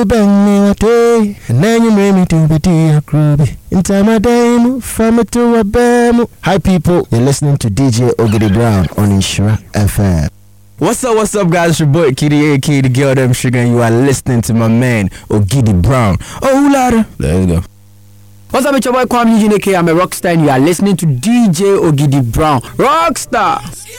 bang me a day, and then you bring me to the dear groovy. In time a day, from it to a bam. Hi people, you're listening to DJ Ogidi Brown on Insura FM. What's up, guys? It's your boy Kitty A.K. the girl them sugar, and you are listening to my man Ogidi Brown. Oh, ladder. Let's go. What's up, it's your boy Kwame Juneke. I'm a rockstar, and you are listening to DJ Ogidi Brown. Rockstar!